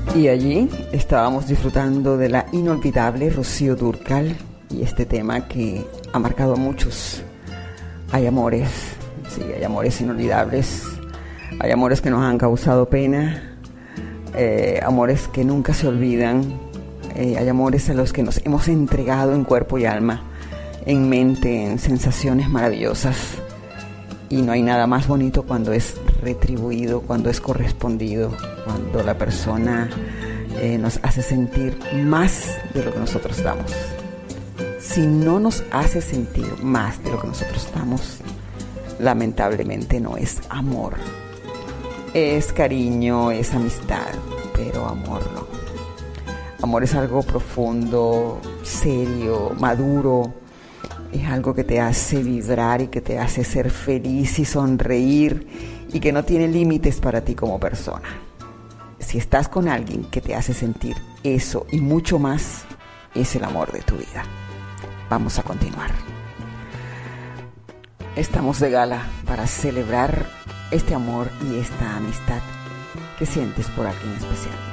Y allí estábamos disfrutando de la inolvidable Rocío Dúrcal y este tema que ha marcado a muchos. Hay amores, sí, hay amores inolvidables, hay amores que nos han causado pena, amores que nunca se olvidan, hay amores a los que nos hemos entregado en cuerpo y alma, en mente, en sensaciones maravillosas. Y no hay nada más bonito cuando es retribuido, cuando es correspondido, cuando la persona nos hace sentir más de lo que nosotros damos. Si no nos hace sentir más de lo que nosotros damos, lamentablemente no es amor. Es cariño, es amistad, pero amor no. Amor es algo profundo, serio, maduro. Es algo que te hace vibrar y que te hace ser feliz y sonreír y que no tiene límites para ti como persona. Si estás con alguien que te hace sentir eso y mucho más, es el amor de tu vida. Vamos a continuar. Estamos de gala para celebrar este amor y esta amistad que sientes por alguien especial.